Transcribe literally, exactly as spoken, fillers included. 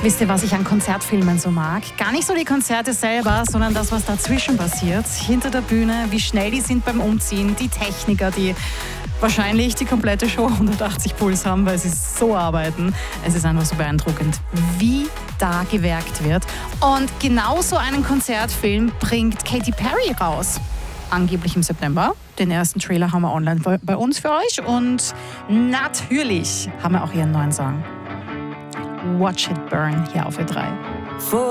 Wisst ihr, was ich an Konzertfilmen so mag? Gar nicht so die Konzerte selber, sondern das, was dazwischen passiert. Hinter der Bühne, wie schnell die sind beim Umziehen, die Techniker, die wahrscheinlich die komplette Show hundertachtzig Puls haben, weil sie so arbeiten. Es ist einfach so beeindruckend, wie da gewerkt wird. Und genau so einen Konzertfilm bringt Katy Perry raus. Angeblich im September. Den ersten Trailer haben wir online bei uns für euch. Und natürlich haben wir auch ihren neuen Song. Watch It Burn hier auf Ö drei.